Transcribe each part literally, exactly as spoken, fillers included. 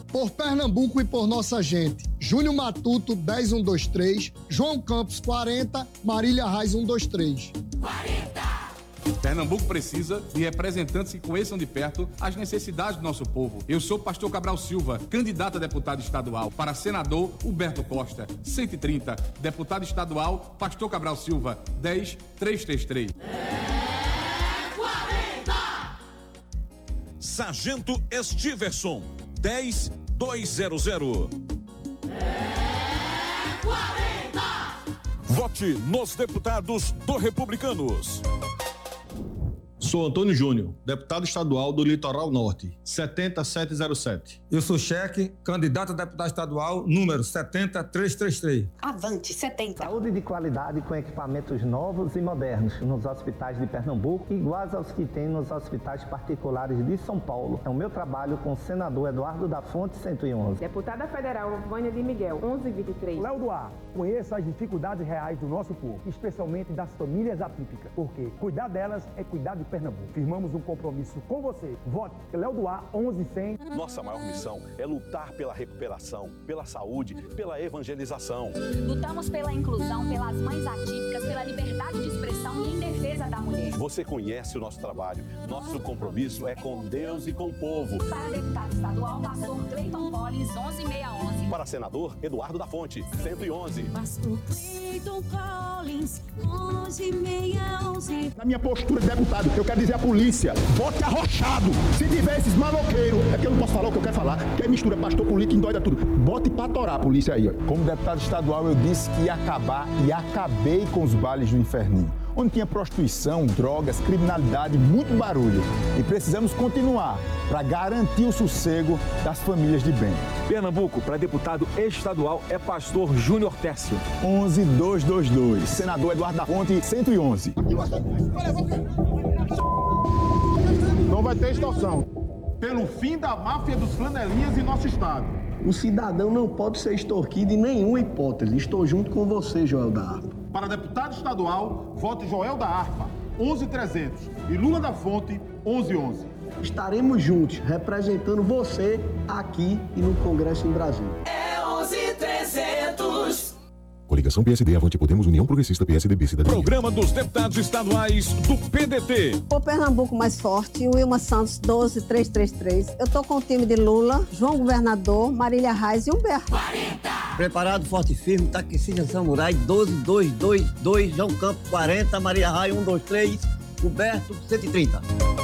por Pernambuco e por nossa gente. Júnior Matuto, dez um dois três, João Campos, quarenta, Marília Reis, um dois três. quarenta. Pernambuco precisa de representantes que conheçam de perto as necessidades do nosso povo. Eu sou Pastor Cabral Silva, candidato a deputado estadual. Para senador, Huberto Costa, cento e trinta. Deputado estadual, Pastor Cabral Silva, dez três três três. É quarenta. Sargento Estiverson, dez dois zero zero. É quarenta. Vote nos deputados do Republicanos. Sou Antônio Júnior, deputado estadual do Litoral Norte, setenta sete zero sete. Eu sou Cheque, candidato a deputado estadual, número setenta três três três. Avante, setenta. Saúde de qualidade com equipamentos novos e modernos nos hospitais de Pernambuco, iguais aos que tem nos hospitais particulares de São Paulo. É o meu trabalho com o senador Eduardo da Fonte, cento e onze. Deputada Federal Vânia de Miguel, onze vinte e três. Léo Duarte, conheça as dificuldades reais do nosso povo, especialmente das famílias atípicas, porque cuidar delas é cuidar de Pernambuco. Firmamos um compromisso com você. Vote Léo Duarte, onze cem. Nossa maior missão é lutar pela recuperação, pela saúde, pela evangelização. Lutamos pela inclusão, pelas mães atípicas, pela liberdade de expressão e em defesa da mulher. Você conhece o nosso trabalho. Nosso compromisso é com Deus e com o povo. Para deputado estadual, pastor Cleiton Collins, onze seiscentos e onze. Para senador, Eduardo da Fonte, cento e onze. Pastor Cleiton Collins, onze seiscentos e onze. Na minha postura de deputado, eu quero dizer à polícia, vote arrochado. Se tiver esses maloqueiros, é que eu não posso falar o que eu quero falar, que é mistura pastor político, endoida tudo. Bote pra torar a polícia aí, ó. Como deputado estadual, eu disse que ia acabar e acabei com os bailes do inferninho, onde tinha prostituição, drogas, criminalidade, muito barulho. E precisamos continuar para garantir o sossego das famílias de bem. Pernambuco, para deputado estadual, é pastor Júnior Tércio. onze dois dois dois. Senador Eduardo da Fonte, cento e onze. Não vai ter extorsão. Pelo fim da máfia dos flanelinhas em nosso estado. O cidadão não pode ser extorquido em nenhuma hipótese. Estou junto com você, Joel da Harpa. Para deputado estadual, vote Joel da Harpa, onze trezentos. E Lula da Fonte, onze onze. Estaremos juntos, representando você aqui e no Congresso em Brasília. É onze trezentos. Coligação P S D, Avante Podemos, União Progressista, P S D B, Cidadania. Programa dos Deputados Estaduais do P D T. O Pernambuco mais forte, Wilma Santos, doze três três três. Eu tô com o time de Lula, João Governador, Marília Reis e Humberto. quarenta. Preparado, forte e firme, Taquicíndia Samurai, doze dois dois dois, João Campos, quarenta, Marília Reis, um dois três, Humberto, cento e trinta.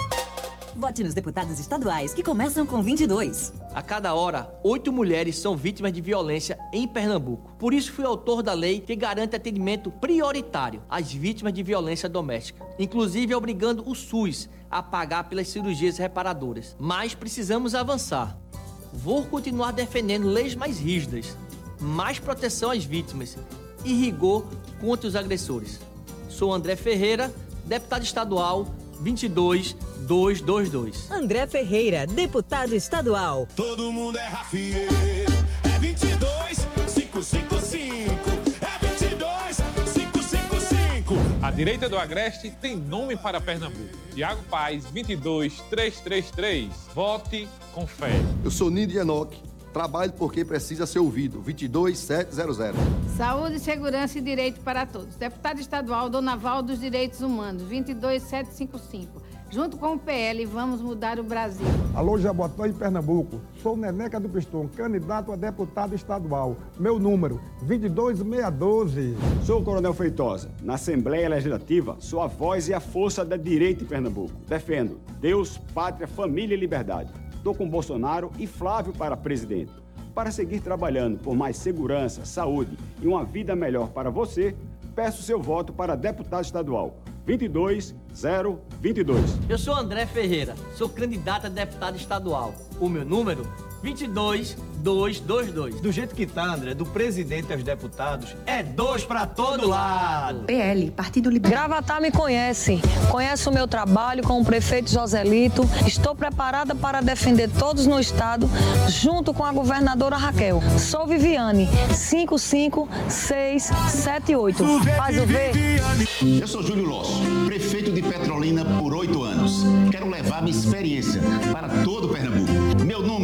Vote nos deputados estaduais, que começam com vinte e dois. A cada hora, oito mulheres são vítimas de violência em Pernambuco. Por isso, fui autor da lei que garante atendimento prioritário às vítimas de violência doméstica, inclusive obrigando o SUS a pagar pelas cirurgias reparadoras. Mas precisamos avançar. Vou continuar defendendo leis mais rígidas, mais proteção às vítimas e rigor contra os agressores. Sou André Ferreira, deputado estadual vinte e dois dois dois dois. André Ferreira, deputado estadual. Todo mundo é rafieiro. É vinte e dois cinco cinco cinco. É vinte e dois cinco cinco cinco. A direita do Agreste tem nome para Pernambuco. Tiago Paz, vinte e dois três três três. Vote com fé. Eu sou Nido Enoque. Trabalho porque precisa ser ouvido. vinte e dois sete zero zero. Saúde, segurança e direito para todos. Deputado estadual Dona Val dos Direitos Humanos, vinte e dois sete cinco cinco. Junto com o P L, vamos mudar o Brasil. Alô, Jabotão e Pernambuco. Sou Neneca do Pistão, candidato a deputado estadual. Meu número, vinte e dois seiscentos e doze. Sou o Coronel Feitosa. Na Assembleia Legislativa, sou a voz e a força da direita em Pernambuco. Defendo Deus, pátria, família e liberdade. Estou com Bolsonaro e Flávio para presidente. Para seguir trabalhando por mais segurança, saúde e uma vida melhor para você, peço seu voto para deputado estadual. vinte e dois zero vinte e dois. Eu sou André Ferreira, sou candidato a deputado estadual. O meu número, vinte e dois dois dois dois. Do jeito que tá, André, do presidente aos deputados, é dois pra todo lado. P L, Partido Liberal. Gravatar me conhece, conhece o meu trabalho com o prefeito Joselito. Estou preparada para defender todos no estado, junto com a governadora Raquel. Sou Viviane, cinco cinco seis sete oito. Faz o ver. Eu sou Júlio Losso, prefeito de Petrolina por oito anos. Quero levar minha experiência para todo o Pernambuco. Meu número, deputado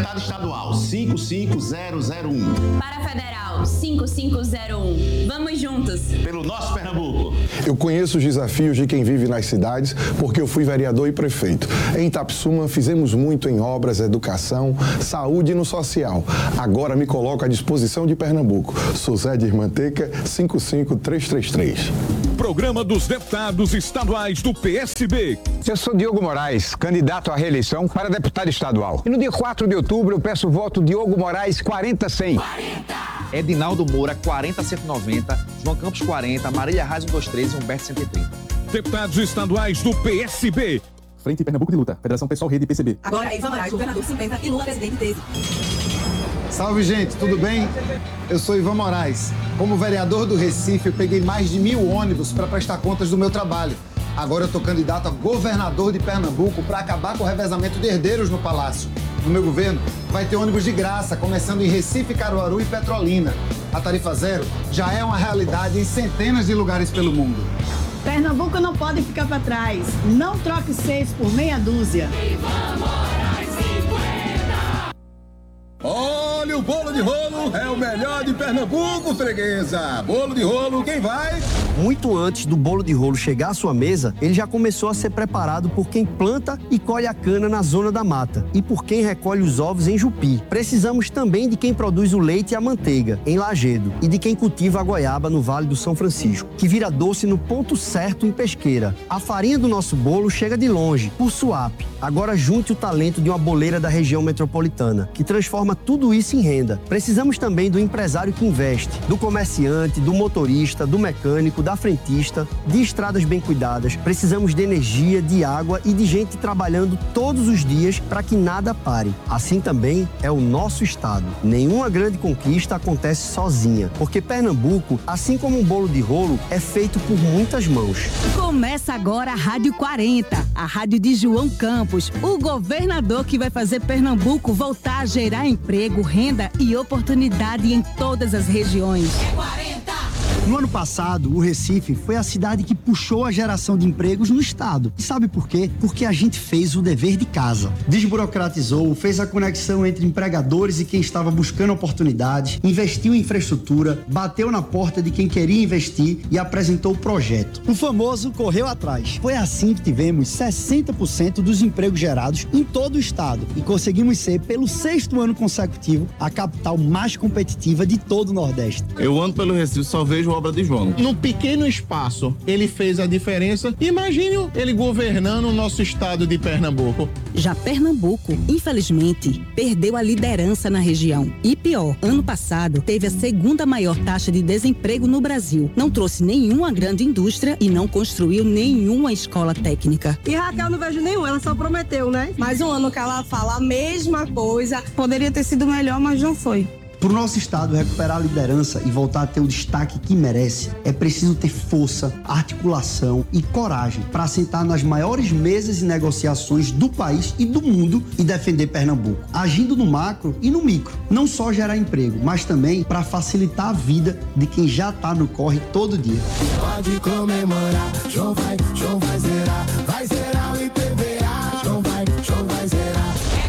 deputado estadual cinco cinco zero zero um. Para federal cinco cinco zero um. Vamos juntos. Pelo nosso Pernambuco. Eu conheço os desafios de quem vive nas cidades porque eu fui vereador e prefeito. Em Itapissuma fizemos muito em obras, educação, saúde e no social. Agora me coloco à disposição de Pernambuco. Sou Zé de Irmanteca, cinco cinco três três três. Programa dos Deputados Estaduais do P S B. Eu sou Diogo Moraes, candidato à reeleição para deputado estadual. E no dia quatro de outubro eu peço o voto Diogo Moraes quarenta cem. quarenta. Edinaldo Moura quarenta cento e noventa, João Campos quarenta, Marília Reis cento e vinte e três e Humberto cento e trinta. Deputados Estaduais do P S B. Frente Pernambuco de Luta, Federação Pessoal Rede P C B. Agora é Ivan Moraes, governador cinquenta e Lula, presidente treze. Salve, gente, tudo bem? Eu sou Ivan Moraes. Como vereador do Recife, eu peguei mais de mil ônibus para prestar contas do meu trabalho. Agora eu estou candidato a governador de Pernambuco para acabar com o revezamento de herdeiros no Palácio. No meu governo, vai ter ônibus de graça, começando em Recife, Caruaru e Petrolina. A tarifa zero já é uma realidade em centenas de lugares pelo mundo. Pernambuco não pode ficar para trás. Não troque seis por meia dúzia. Olha, o bolo de rolo é o melhor de Pernambuco, freguesa. Bolo de rolo, quem vai? Muito antes do bolo de rolo chegar à sua mesa, ele já começou a ser preparado por quem planta e colhe a cana na zona da mata e por quem recolhe os ovos em Jupi. Precisamos também de quem produz o leite e a manteiga, em Lagedo, e de quem cultiva a goiaba no Vale do São Francisco, que vira doce no ponto certo em Pesqueira. A farinha do nosso bolo chega de longe, por Suape. Agora junte o talento de uma boleira da região metropolitana, que transforma tudo isso em renda. Precisamos também do empresário que investe, do comerciante, do motorista, do mecânico, da frentista, de estradas bem cuidadas. Precisamos de energia, de água e de gente trabalhando todos os dias para que nada pare. Assim também é o nosso estado. Nenhuma grande conquista acontece sozinha, porque Pernambuco, assim como um bolo de rolo, é feito por muitas mãos. Começa agora a Rádio quarenta, a rádio de João Campos, o governador que vai fazer Pernambuco voltar a gerar emprego, renda e oportunidade em todas as regiões. É quarenta! No ano passado, o Recife foi a cidade que puxou a geração de empregos no estado. E sabe por quê? Porque a gente fez o dever de casa. Desburocratizou, fez a conexão entre empregadores e quem estava buscando oportunidades, investiu em infraestrutura, bateu na porta de quem queria investir e apresentou o projeto. O famoso correu atrás. Foi assim que tivemos sessenta por cento dos empregos gerados em todo o estado e conseguimos ser, pelo sexto ano consecutivo, a capital mais competitiva de todo o Nordeste. Eu ando pelo Recife, só vejo obra de João. Num pequeno espaço, ele fez a diferença. Imagine ele governando o nosso estado de Pernambuco. Já Pernambuco, infelizmente, perdeu a liderança na região. E pior, ano passado teve a segunda maior taxa de desemprego no Brasil. Não trouxe nenhuma grande indústria e não construiu nenhuma escola técnica. E Raquel não vejo nenhum, ela só prometeu, né? Mais um ano que ela fala a mesma coisa. Poderia ter sido melhor, mas não foi. Para o nosso estado recuperar a liderança e voltar a ter o destaque que merece, é preciso ter força, articulação e coragem para sentar nas maiores mesas de negociações do país e do mundo e defender Pernambuco, agindo no macro e no micro. Não só gerar emprego, mas também para facilitar a vida de quem já está no corre todo dia. Pode comemorar, João vai, João vai zerar, vai zerar o I P V A, João vai, João vai zerar.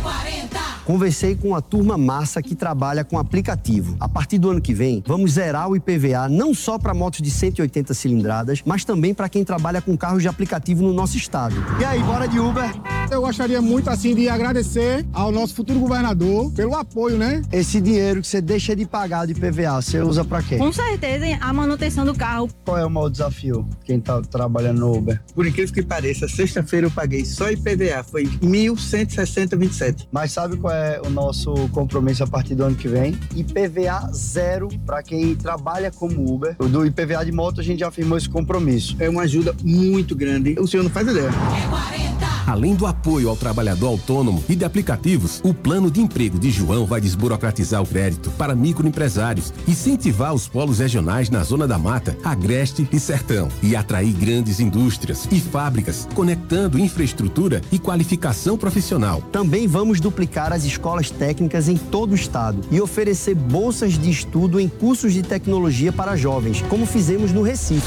Conversei com a turma massa que trabalha com aplicativo. A partir do ano que vem, vamos zerar o I P V A não só para motos de cento e oitenta cilindradas, mas também para quem trabalha com carros de aplicativo no nosso estado. E aí, bora de Uber? Eu gostaria muito, assim, de agradecer ao nosso futuro governador pelo apoio, né? Esse dinheiro que você deixa de pagar de I P V A, você usa para quê? Com certeza, a manutenção do carro. Qual é o maior desafio, quem tá trabalhando no Uber? Por incrível que pareça, sexta-feira eu paguei só I P V A, foi mil cento e sessenta vírgula vinte e sete. Mas sabe qual é o nosso compromisso a partir do ano que vem? I P V A zero para quem trabalha como Uber. Do I P V A de moto a gente já firmou esse compromisso. É uma ajuda muito grande, o senhor não faz ideia. Além do apoio ao trabalhador autônomo e de aplicativos, o plano de emprego de João vai desburocratizar o crédito para microempresários, incentivar os polos regionais na Zona da Mata, Agreste e Sertão e atrair grandes indústrias e fábricas, conectando infraestrutura e qualificação profissional. Também vamos duplicar as escolas técnicas em todo o estado e oferecer bolsas de estudo em cursos de tecnologia para jovens, como fizemos no Recife.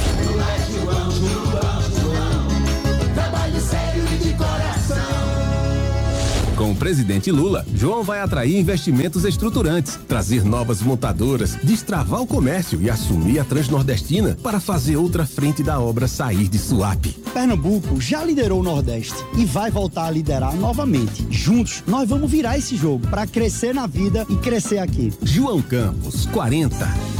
Trabalho sério e de coração. Com o presidente Lula, João vai atrair investimentos estruturantes, trazer novas montadoras, destravar o comércio e assumir a Transnordestina para fazer outra frente da obra sair de Suape. Pernambuco já liderou o Nordeste e vai voltar a liderar novamente. Juntos, nós vamos virar esse jogo para crescer na vida e crescer aqui. João Campos, quarenta.